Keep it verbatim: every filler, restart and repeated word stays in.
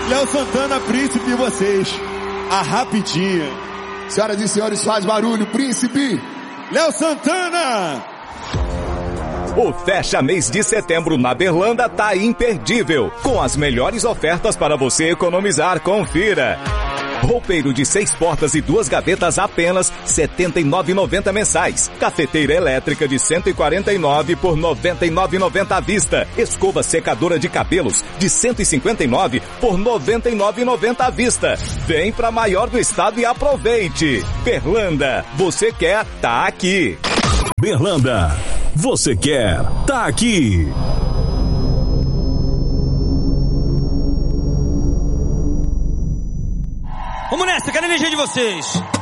Léo Santana, Príncipe, e vocês. A rapidinha. Senhoras e senhores, faz barulho, Príncipe. Léo Santana. O Fecha Mês de Setembro na Berlanda tá imperdível. Com as melhores ofertas para você economizar, confira. Roupeiro de seis portas e duas gavetas apenas setenta e nove reais e noventa centavos mensais. Cafeteira elétrica de cento e quarenta e nove por noventa e nove reais e noventa centavos à vista. Escova secadora de cabelos de cento e cinquenta e nove por noventa e nove reais e noventa centavos à vista. Vem pra maior do estado e aproveite. Berlanda, você quer, tá aqui. Berlanda, você quer, tá aqui. Vamos nessa, quero a energia de vocês.